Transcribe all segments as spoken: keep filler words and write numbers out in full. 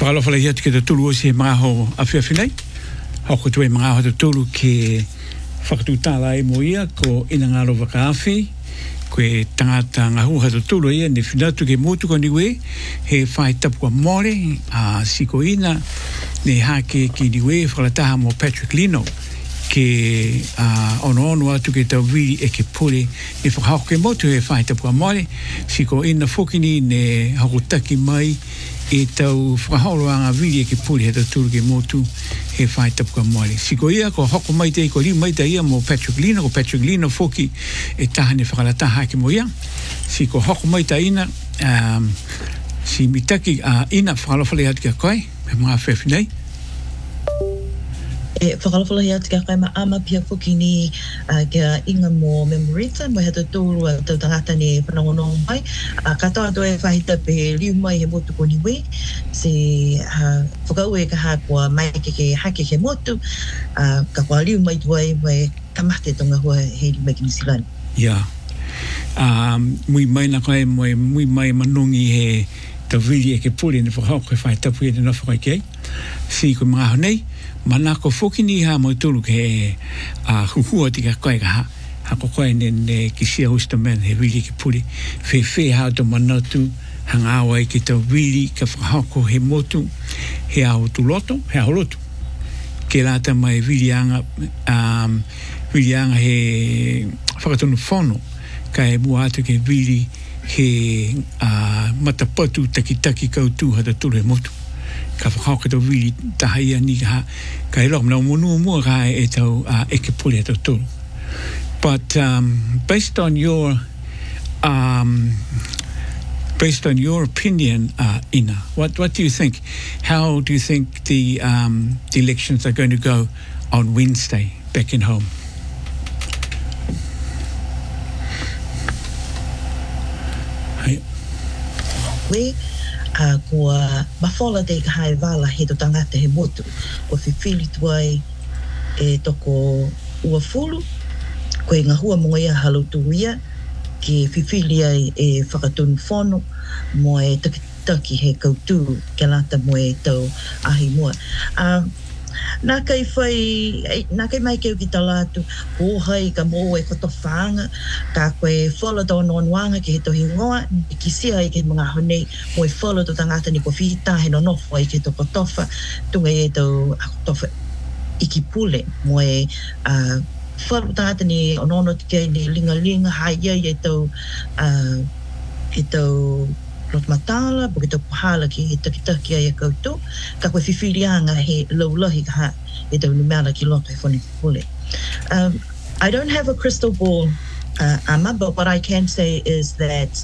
whakalawhala hiatu ke te tulu o se mga ho a whiawhinei. Hoko tue mga ho te tulu ke whakatutala e mo ia ko ina ngaro waka awhi. Koe tangata ngahuha te tulu ia ne whinatu ke motu ko niwe he whai tapua more a siko ina ne hake ki niwe whakalataha mo Patrick Lino ke uh, ono ono atu ke tau wiri e ke pule e whakahoko ke motu he whai tapua more siko ina whokini ne hakotaki mai e tau whakaholoanga wiri e ke pule he tau tulu ke motu he whai tapua more siko ia ko hoko mai te ko liu mai te ia mo Patrick Lino ko Patrick Lino whoki e tahane whakalataha ke mo ia siko hoko mai te ina um, si mitaki uh, ina whakalawhale atu ke koe me mga whewhinei e whakalawhala hi atu kia kai ma ama pia whuki ni uh, kia inga mo memorita mo hea tūru a tau tangata ni whanongonong mai uh, katoa to e whahita pe liu mai he motu koni we se uh, whakau e ka haa kua mai ke ke hake ke motu uh, ka kua liu mai tuai mai kamate tonga hua he li mai ki Nisilani. Yeah. Um, mui mai na kai mo mui mai manongi he tau wili e ke pule ni whakau ke whahitapu e ni na whakai kei si ko mga honei mana ko fokini ha mo tulu ke a huhua tika koe ka ha ha ko koe ne ne kisia hostaman he wili ke puli fe fe ha to manatu hanga awa i ki tau wili ka whakahoko he motu he au tu loto he au loto ke rata mai wili anga um, wili anga he whakatonu whono ka e mua atu ke wili he uh, matapatu taki taki kautu hata tulu he motu ka whakauka tau wili tahia ni ka ka e loko mnau monua mua ka e tau uh, eke pule tau tolu. But um, based on your um, based on your opinion, uh, Ina, what what do you think? How do you think the um, the elections are going to go on Wednesday back in home? Hey. We Uh, kua mawhola te ka hae wala he to tangata he motu ko whiwhili tuai e toko ua fulu ko e ngahua mo ia halutu ia ki whiwhili ai e whakatunu whono mo e taki taki he kauturu ke lata mo e tau ahi mua uh, nā kai whai nā kai mai keu ki talatu pohai ka mo e koto whaanga ka koe whala tau noanuanga ki he tohi ngoa ki sia i ke mga honei mo e whala tau tangata ni ko whita he no nofo i ke to kotofa tunga e tau kotofa i ki pule mo e uh, whala tangata ni onono tike ni linga linga hai ia i e tau uh, e tau Lot matala, porque te pahala ki he takitaki ai a koutou, ka koe whiwhirianga he laulahi ka ha, e tau numela ki loto e whoni pule. Um, I don't have a crystal ball, uh, Ama, but what I can say is that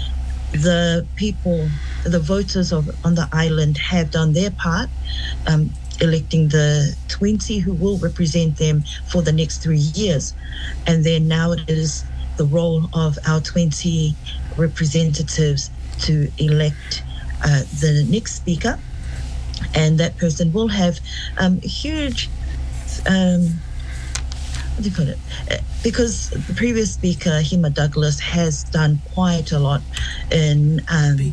the people, the voters of on the island have done their part, um, electing the twenty who will represent them for the next three years. And then now it is the role of our twenty representatives to elect uh, the next speaker, and that person will have um, huge, um, what do you call it? Uh, because the previous speaker, Hima Douglas, has done quite a lot in um,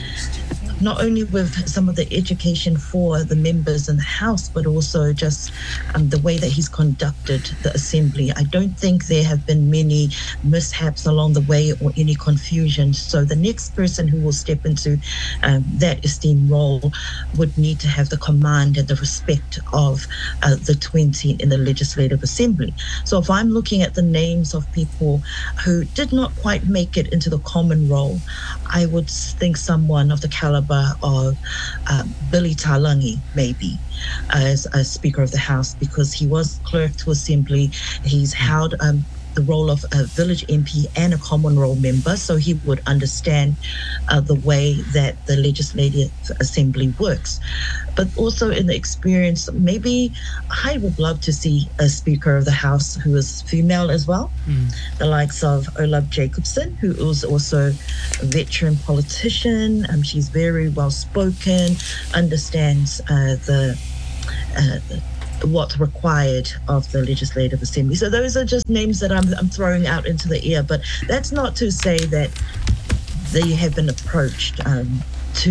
not only with some of the education for the members in the House, but also just um, the way that he's conducted the Assembly. I don't think there have been many mishaps along the way or any confusion. So the next person who will step into um, that esteemed role would need to have the command and the respect of uh, the twenty in the Legislative Assembly. So if I'm looking at the names of people who did not quite make it into the common role, I would think someone of the caliber of uh, Billy Talangi, maybe, as a Speaker of the House, because he was clerk to Assembly. He's held um, the role of a village M P and a common role member, so he would understand uh, the way that the Legislative Assembly works. But also in the experience, maybe I would love to see a Speaker of the House who is female as well, mm. the likes of Olaf Jacobson, who is also a veteran politician. Um, she's very well spoken, understands uh, the uh, what's required of the Legislative Assembly. So those are just names that I'm, I'm throwing out into the air, but that's not to say that they have been approached um, to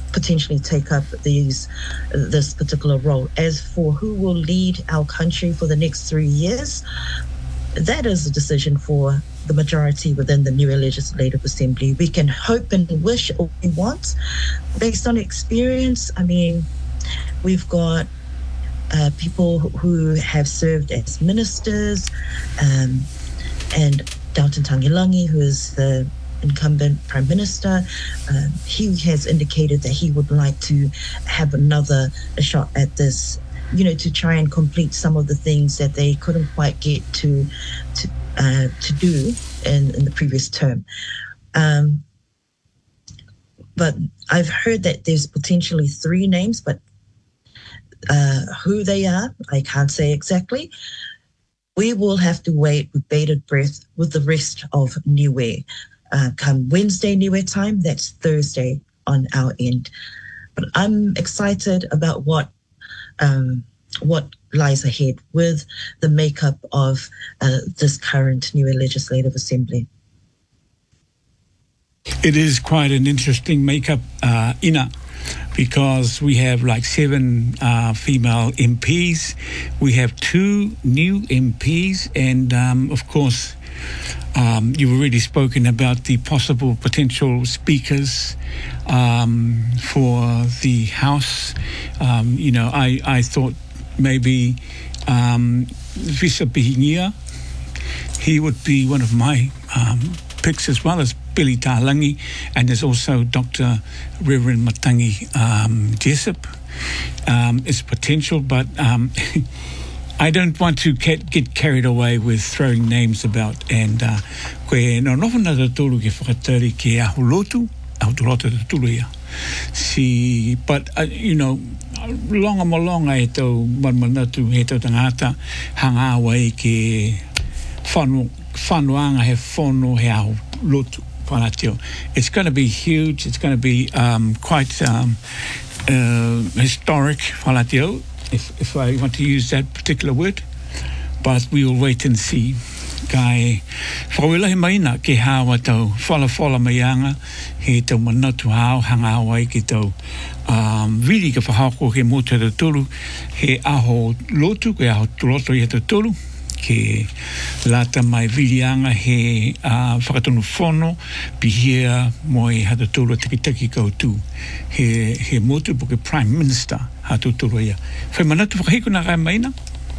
potentially take up these this particular role. As for who will lead our country for the next three years, that is a decision for the majority within the Niue Legislative Assembly. We can hope and wish all we want. Based on experience, I mean, we've got uh, people who have served as ministers, um, and Dalton Tangilangi, who is the incumbent Prime Minister, um, he has indicated that he would like to have another a shot at this, you know, to try and complete some of the things that they couldn't quite get to to uh, to do in, in the previous term. Um, but I've heard that there's potentially three names, but uh, who they are, I can't say exactly. We will have to wait with bated breath with the rest of Niue. Uh, come Wednesday Niue time, that's Thursday on our end. But I'm excited about what um, what lies ahead with the makeup of uh, this current Niue Legislative Assembly. It is quite an interesting makeup, uh, Ina, because we have like seven uh, female M Ps. We have two new M Ps, and um, of course, um, you've already spoken about the possible potential speakers um, for the House. Um, you know, I, I thought maybe um, Visa Pihinia, he would be one of my um, picks, as well as Billy Talangi, and there's also Doctor Reverend Matangi um, Jessup. Um, it's potential, but um, I don't want to get, get carried away with throwing names about. And uh, koe no nofana te tolu ke whakatari ke ahu lotu, ahu toloto te tulu ia. Si, but, uh, you know, longa mo longa e tau manmanatu he tau tangata, hanga awa e ke whanu, whanuanga he whanu he ahu lotu. It's going to be huge. It's going to be um, quite um, uh, historic, if, if I want to use that particular word. But we will wait and see. Kai whakawelahi maina ke hawa tau whala whala maianga he tau manatu hao hanga hawa ki tau um, really ka whahako ke motu te tolu he aho lotu ke aho tuloto i te tolu ke lata mai vilianga he uh, whakatonu whono pihia mo e hata tolu taki-taki koutu he, he motu po ke Prime Minister hatu tolu ia. Whai manatu whakahiko na kai maina?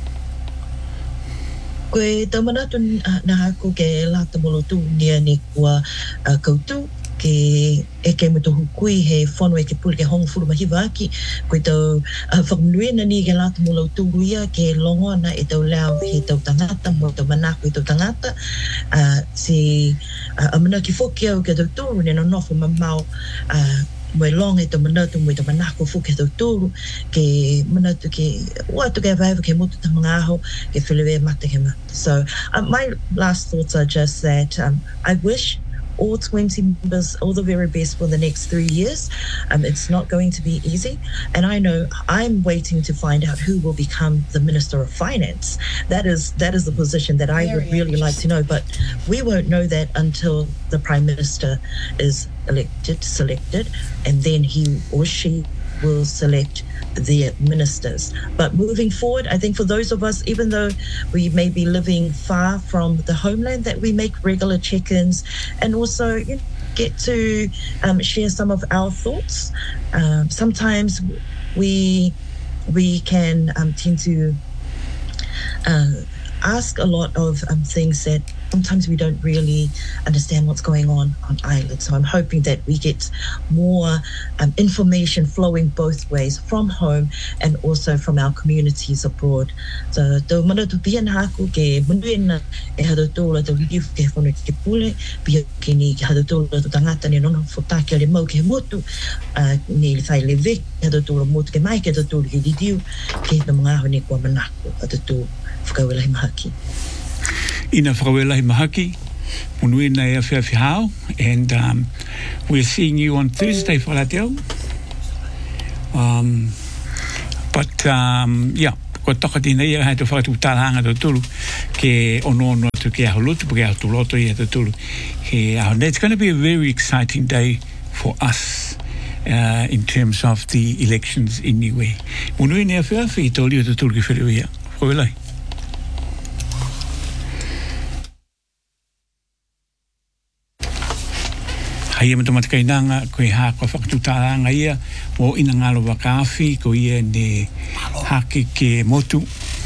Koe tau manatu na hako ke lata molotu nia ni kua uh, koutu ke e ke mutu hukui he whono e ke puli ke hongo furu mahiwa aki koe tau uh, whakamunuena ni ke lata molotu ia ke longona e tau leo he tau tangata mo tau manako e tau tangata uh, si uh, amana ki whoki au ke tau tūru ne no nofo mamau uh, Moe long e tau manatu, moe tau manako fuke tau tūru, ke manatu ke watu ke vaiva ke mutu ta mga aho, ke whilewe mata ke mata. So um, my last thoughts are just that um, I wish all twenty members all the very best for the next three years. Um, it's not going to be easy. And I know I'm waiting to find out who will become the Minister of Finance. That is that is the position that I very would really like to know. But we won't know that until the Prime Minister is elected, selected, and then he or she will select the ministers. But moving forward, I think for those of us, even though we may be living far from the homeland, that we make regular check-ins and also you know, get to um, share some of our thoughts. Um, sometimes we we can um, tend to uh, ask a lot of um, things that sometimes we don't really understand what's going on on island. So I'm hoping that we get more um, information flowing both ways from home and also from our communities abroad. So tau mana tu pia na haku ke munuena e hado tola tau liu ke whanu ke pule, pia ke ni ke hado tola tu tangata ni nono whotake le mau ke motu, uh, ni le whai le vek, hado tola motu ke mai ke hado tola ke liu, ke na mga aho ni kua manako, hado tu whakawelahi mahaki. Ina whakawelahi mahaki, munuina e awhiawhi hao, and um, we're seeing you on Thursday, whalateo. Um, but, um, yeah, ko toka tina ia hai te whakatu talanga to tulu ke ono ono atu ke aho lotu, ke aho tuloto ia to tulu. He aho, it's going to be a very exciting day for us uh, in terms of the elections anyway. Munui ne afea fi toli o te tulu ki whiriwia. Koe lai. Hai ma tomata kai nanga koe ha ko whakatutaranga ia o ina ngalo wakawhi ko ia ne hake ke motu.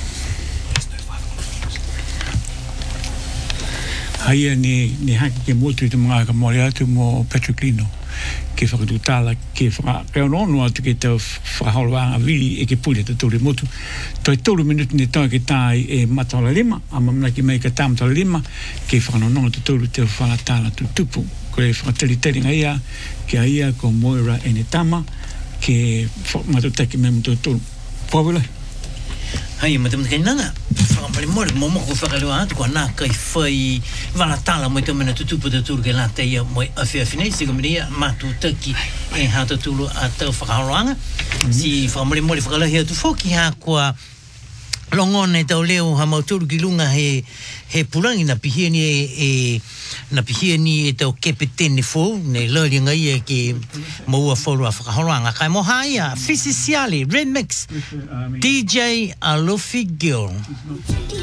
Hai ne ne hake ke motu i te mga ka mori atu mo Patrick Lino ke whakatutala ke whakakeonono atu ke te whakaholwanga vili e ke pule te tōre motu. Toi tōru minuti ne tau ke tai e mataola lima, a mamna ki mai ka tāmataola lima ke whakanonono te tōru te whakatala tu tupu. Ko e whakateliteri ngai ia, ke aia ko Moira e ne tama, ke matutaki me mutu tūru. Pōwela? Hai, matamata kai nanga. Whakamari mori, mo moko whakalua atu ko nā kai whai walatala mo i tō mena tutupu te tūru ke lata ia mo i awhiawhinei, si ko miria mātu taki e hata tūru a tau whakaharoanga. Si whakamari mori whakalahi atu whoki hā kua longone tau leo ha mauturu ki lunga he he purangi na pihiani e, e na pihiani e tau kepetene fo ne lori ngai e ke maua whorua whakahoronga kai mo haia Fisiciali Remix D J Alofi Gill.